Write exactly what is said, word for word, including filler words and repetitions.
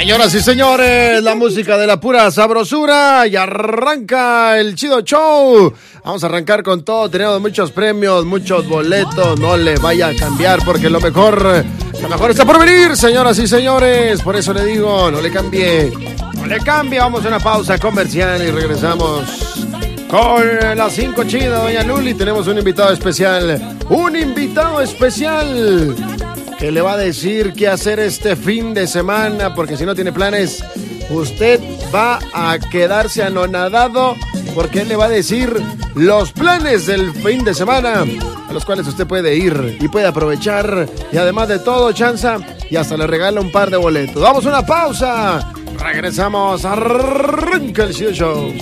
Señoras y señores, la música de la pura sabrosura y arranca el Chido Show. Vamos a arrancar con todo, tenemos muchos premios, muchos boletos, no le vaya a cambiar porque lo mejor, lo mejor está por venir, señoras y señores. Por eso le digo, no le cambie, no le cambie. Vamos a una pausa comercial y regresamos con las cinco chidas, doña Luli. Tenemos un invitado especial, un invitado especial que le va a decir qué hacer este fin de semana, porque si no tiene planes, usted va a quedarse anonadado, porque él le va a decir los planes del fin de semana, a los cuales usted puede ir y puede aprovechar, y además de todo, chanza, y hasta le regala un par de boletos. Vamos a una pausa, regresamos, arranca el Chido Show.